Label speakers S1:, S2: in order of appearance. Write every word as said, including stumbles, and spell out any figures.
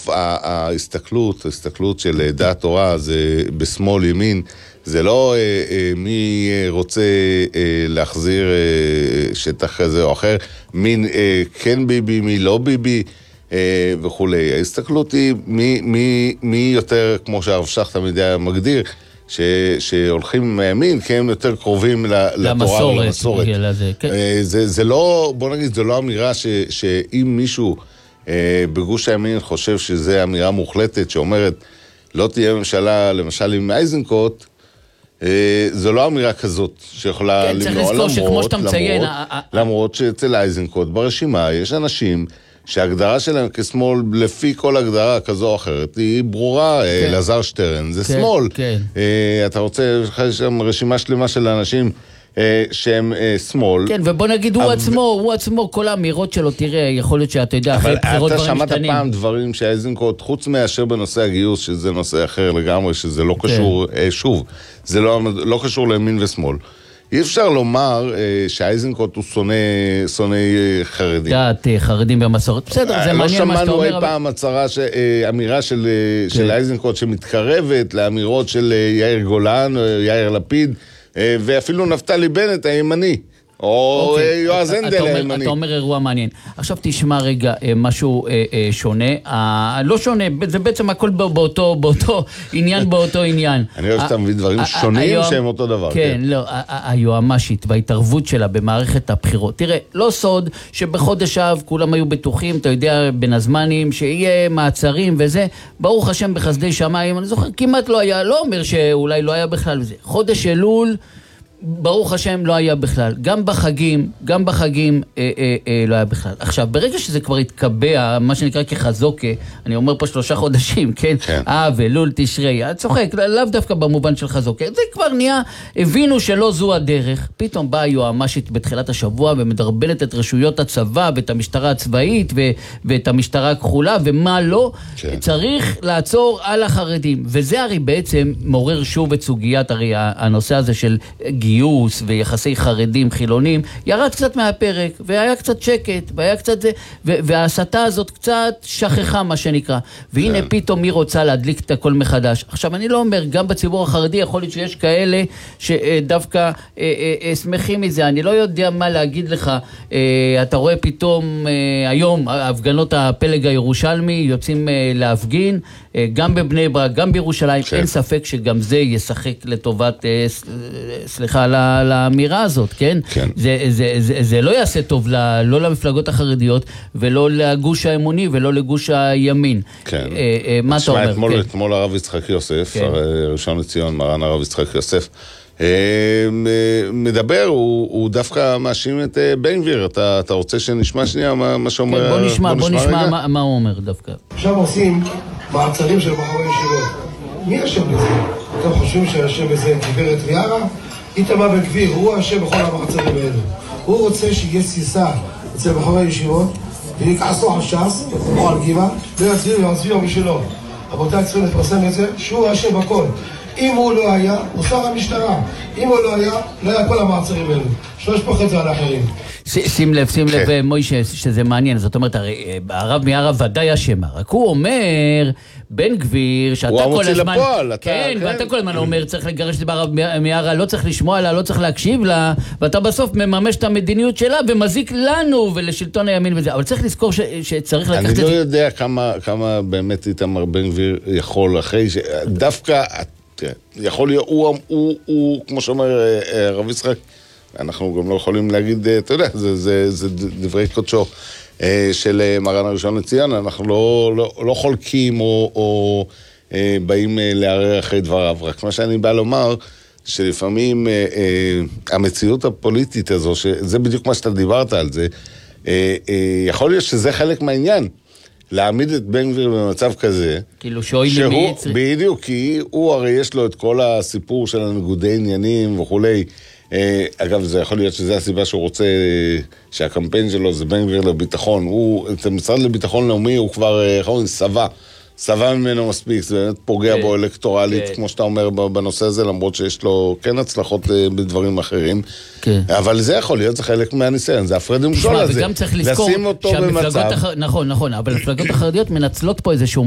S1: בסוף ההסתכלות, ההסתכלות של דעת תורה, זה בשמאל ימין, זה לא מי רוצה להחזיר שטח כזה או אחר, מי כן ביבי, מי לא ביבי, וכולי. ההסתכלות היא מי, מי, מי יותר, כמו שהרב שך תמיד היה מגדיר, ש, שהולכים מהימין, כי הם יותר קרובים לתורה ולמסורת. זה, כן. זה, זה לא, בוא נגיד, זה לא אמירה ש, שאם מישהו בגוש הימין חושב שזה אמירה מוחלטת, שאומרת, לא תהיה ממשלה, למשל עם אייזנקוט, זו לא אמירה כזאת שיכולה
S2: כן,
S1: למנוע,
S2: למרות, למרות,
S1: מציין, למרות שאצל אייזנקוט ברשימה יש אנשים שההגדרה שלהם כשמאל, לפי כל הגדרה כזו או אחרת, היא ברורה, כן. אלעזר שטרן, זה כן, שמאל. כן. אתה רוצה, יש שם רשימה שלמה של אנשים שהם שמאל.
S2: כן, ובוא נגיד, הוא עצמו, הוא עצמו, כל האמירות שלו, תראה, יכול להיות שאתה יודע, אחרי בחירות דברים משתנים.
S1: אתה שמעת פעם דברים שאייזנקוט, חוץ מאשר בנושא הגיוס, שזה נושא אחר לגמרי, שזה לא קשור, שוב, זה לא קשור לימין ושמאל. אי אפשר לומר שאייזנקוט הוא שונא חרדים.
S2: דעת חרדים במסורת. בסדר, זה מעניין מה שאתה אומר.
S1: לא שמענו אי פעם אמירה של אייזנקוט שמתקרבת לאמירות של יאיר גולן, יאיר לפיד, ואפילו נפתלי בנט הימני, או יועז הנדל הימני.
S2: אתה אומר אירוע מעניין. עכשיו תשמע רגע משהו שונה, לא שונה, זה בעצם הכל באותו עניין, באותו עניין.
S1: אני אוהב שאתה מביא דברים שונים שהם אותו דבר.
S2: כן, לא, היועמ"שית וההתערבות שלה במערכת הבחירות. תראה, לא סוד שבחודש אב כולם היו בטוחים, אתה יודע, בין הזמנים, שיהיה מעצרים וזה, ברוך השם בחסדי שמיים, אני זוכר, כמעט לא היה, לא אומר שאולי לא היה בכלל וזה. חודש אלול, ברוך השם לא היה בכלל, גם בחגים, גם בחגים אה, אה, אה, לא היה בכלל. עכשיו, ברגע שזה כבר התקבע, מה שנקרא כחזוקה, אני אומר פה שלושה חודשים, כן? כן. אה, ולול תשרי, את צוחק, לאו דווקא במובן של חזוקה, זה כבר נהיה, הבינו שלא זו הדרך, פתאום באה היועמ"שית בתחילת השבוע, ומדרבנת את רשויות הצבא, ואת המשטרה הצבאית, ו- ואת המשטרה הכחולה, ומה לא, כן. צריך לעצור על החרדים, וזה הרי בעצם מעורר שוב את סוגיית, הרי הנושא הזה של גיוס ויחסי חרדים חילונים, ירד קצת מהפרק, והיה קצת שקט, והיה קצת זה, וההסתה הזאת קצת שכחה, מה שנקרא. והנה פתאום מי רוצה להדליק את הכל מחדש. עכשיו, אני לא אומר, גם בציבור החרדי יכול להיות שיש כאלה שדווקא שמחים מזה. אני לא יודע מה להגיד לך. אתה רואה פתאום היום, הפגנות הפלג הירושלמי יוצאים להפגין, גם בבני ברק, גם בירושלים. אין ספק שגם זה ישחק לטובת, סליחה, לאמירה הזאת, כן? כן. זה, זה, זה, זה לא יעשה טוב לא למפלגות החרדיות, ולא לגוש האמוני, ולא לגוש הימין.
S1: כן.
S2: אה, אה, מה אתה אומר?
S1: אתמול,
S2: כן.
S1: אתמול הרב יצחק יוסף, כן. ראשון לציון, מרן הרב יצחק יוסף, מדבר, הוא, הוא דווקא מאשים את בן גביר. אתה, אתה רוצה שנשמע שנייה מה, מה שאומר?
S2: כן, בוא נשמע, בוא, בוא נשמע, נשמע מה, מה הוא אומר דווקא.
S3: עכשיו עושים מעצרים של בחורי ישיבות. מי אשם בזה? אתם חושבים שאשם בזה גברת ויארה? איתמר בן גביר, הוא אשם בכל המעצרים האלה. הוא רוצה שיהיה סיסה אצל בחורי ישיבות, ויכעסו על ש"ס, או על גבעה, ויצביעו ויצביעו משלו. רבותיי צריכים לפרסם את זה, שהוא אשם בכל. אם הוא לא היה, הוא שר המשטרה. אם הוא לא היה, לא היה כל המעצרים האלה. שלא ישפוך את זה על האחרים.
S2: שים לב, שים לב, מוישה, שזה מעניין. זאת אומרת, הרב מיארה ודאי אשם. רק הוא אומר, בן גביר, שאתה כל הזמן... כן, ואתה כל הזמן אומר, צריך לגרש את הרב מיארה, לא צריך לשמוע לה, לא צריך להקשיב לה, ואתה בסוף מממש את המדיניות שלה, ומזיק לנו ולשלטון הימין וזה. אבל צריך לזכור שצריך לקחת את זה.
S1: אני לא יודע כמה באמת איתמר בן גביר יכול, אחרי שדווקא... יכול להיות, הוא, הוא, הוא, כמו שאומר הרב יצחק, אנחנו גם לא יכולים להגיד, אתה יודע, זה, זה, זה דברי קודשו של מרן הראשון לציון, אנחנו לא, לא, לא חולקים או, או באים לערער אחרי דבריו, רק מה שאני בא לומר, שלפעמים המציאות הפוליטית הזו, שזה בדיוק מה שאתה דיברת על זה, יכול להיות שזה חלק מהעניין. להעמיד את בן גביר במצב כזה,
S2: כאילו שוי למי יצרי.
S1: בדיוק, כי הוא הרי יש לו את כל הסיפור של הניגודי עניינים וכולי. אגב, זה יכול להיות שזה הסיבה שהוא רוצה, שהקמפיין שלו זה בן גביר לביטחון. הוא, את המשרד לביטחון לאומי, הוא כבר, איך אומרים, סבא. סבא ממנו מספיק, זה באמת פוגע בו אלקטורלית, כמו שאתה אומר בנושא הזה, למרות שיש לו כן הצלחות בדברים אחרים. אבל זה יכול להיות, זה חלק מהניסיון, זה הפרד ומשול הזה.
S2: וגם צריך לזכור שהמפלגות, נכון, נכון, אבל המפלגות החרדיות מנצלות פה איזשהו